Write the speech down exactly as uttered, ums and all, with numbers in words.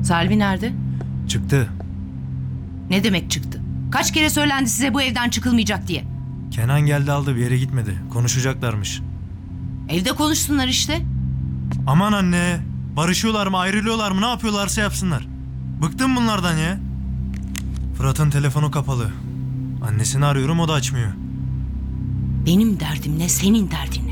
Salvi nerede? Çıktı. Ne demek çıktı? Kaç kere söylendi size bu evden çıkılmayacak diye. Kenan geldi aldı, bir yere gitmedi. Konuşacaklarmış. Evde konuşsunlar işte. Aman anne. Barışıyorlar mı, ayrılıyorlar mı, ne yapıyorlarsa yapsınlar. Bıktım bunlardan ya. Fırat'ın telefonu kapalı. Annesini arıyorum, o da açmıyor. Benim derdim ne, senin derdin ne?